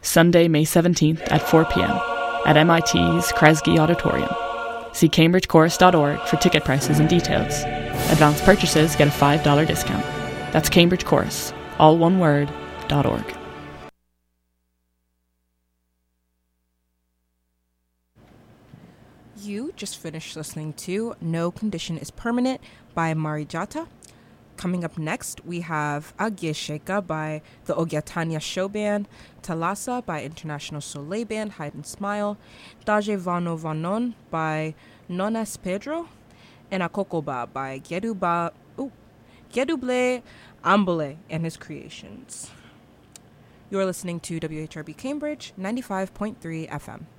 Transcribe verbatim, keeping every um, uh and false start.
Sunday, May seventeenth at four p.m. at M I T's Kresge Auditorium. See cambridge chorus dot org for ticket prices and details. Advance purchases get a five dollars discount. That's Cambridge Chorus, all one word, dot org. You just finished listening to No Condition is Permanent by Marijata. Coming up next, we have Agye Sheka by the Ogyatanya Show Band, Talasa by International Soleil Band, Hide and Smile, Daje Vano Vanon by Nonas Pedro, and Akokoba by Geduba, ooh, Geduble Ambole and his creations. You are listening to W H R B Cambridge, ninety-five point three F M.